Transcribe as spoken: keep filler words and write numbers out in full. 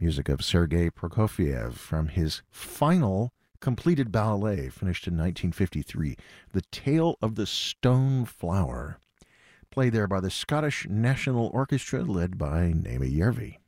music of Sergei Prokofiev from his final completed ballet, finished in nineteen fifty-three, The Tale of the Stone Flower, played there by the Scottish National Orchestra led by Naomi Järvi.